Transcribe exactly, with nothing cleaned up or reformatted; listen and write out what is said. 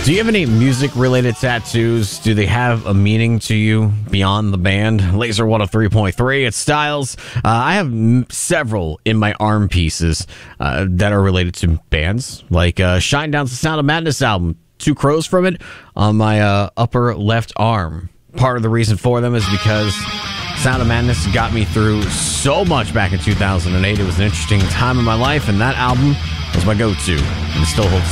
Do you have any music-related tattoos? Do they have a meaning to you beyond the band? Laser one oh three point three, it's Styles. Uh, I have m- several in my arm pieces uh, that are related to bands, like uh, Shinedown's The Sound of Madness album, two crows from it on my uh, upper left arm. Part of the reason for them is because Sound of Madness got me through so much back in two thousand eight. It was an interesting time in my life, and that album was my go-to, and it still holds